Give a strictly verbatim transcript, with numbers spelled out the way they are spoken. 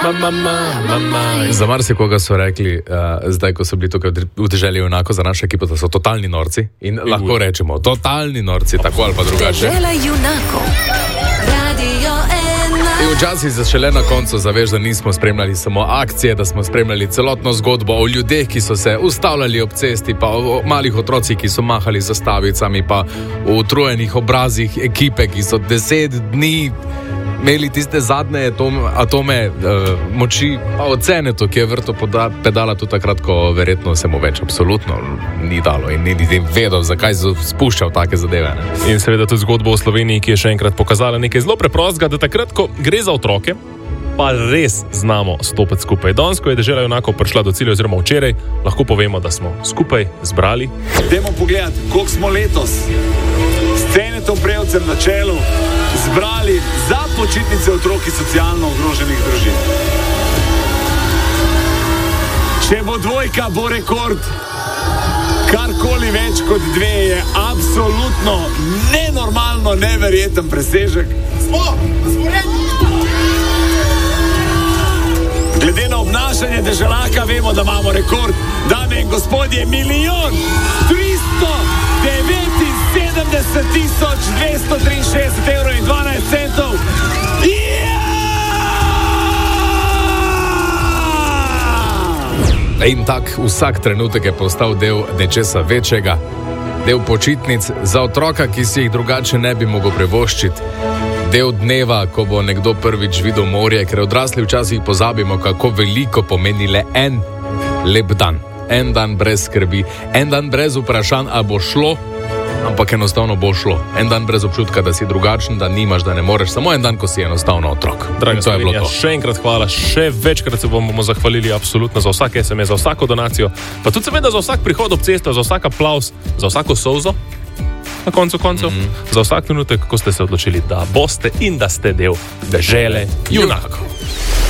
mama, mama. Za marsikoga so rekli, uh, zdaj, ko so bili tukaj v deželi junako za našo ekipo, da so totalni norci. In lahko rečemo, totalni norci, tako ali pa drugače. Dežela junakov. Radio ena. In včasih se šele na koncu zaveš, da nismo spremljali samo akcije, da smo spremljali celotno zgodbo o ljudeh, ki so se ustavljali ob cesti, pa o malih otrocih, ki so mahali za stavicami, pa o utrujenih obrazih ekipe, ki so deset dni imeli tiste zadnje atome, atome uh, moči, pa ocene to, ki je vrto poda, pedala tudi takrat, ko verjetno se mu več absolutno ni dalo in ni niti vedel, zakaj so spuščal take zadeve. Ne? In seveda tudi zgodbo o Sloveniji, ki je še enkrat pokazala nekaj zelo preprostega, da takrat, ko gre za otroke, pa res znamo stopiti skupaj. Danes, ko je dežela junakov prišla do cilja, oziroma včeraj, lahko povemo, da smo skupaj zbrali. Dajmo pogledati, koliko smo letos s Cenetom Prevcem na čelu zbrali za počitnice otrok iz socialno ogroženih družin. Če bo dvojka, bo rekord. Karkoli več kot dve je absolutno nenormalno, neverjeten presežek. Smo, smo redni. Glede na obnašanje deželaka vemo, da imamo rekord. Dame in gospodje, milijon tristo devetinsedemdeset tisoč dvesto triinšestdeset evrov in dvanajst centov. In tak vsak trenutek je postal del nečesa večjega, del počitnic za otroka, ki si jih drugače ne bi mogel privoščiti. Del dneva, ko bo nekdo prvič videl morje, ker odrasli včasih pozabimo, kako veliko pomeni le en lep dan. En dan brez skrbi, en dan brez vprašanj, a bo šlo, ampak enostavno bo šlo. En dan brez občutka, da si drugačen, da nimaš, da ne moreš, samo en dan, ko si enostavno otrok. Draga Slovenija, še enkrat hvala, še večkrat se bomo zahvalili absolutno za vsak es em es, za vsako donacijo, pa tudi seveda za vsak prihod ob cesto, za vsak aplavz, za vsako solzo. Na koncu koncev, mm-hmm. za vsak trenutek, ko ste se odločili, da boste in da ste del dežele junakov.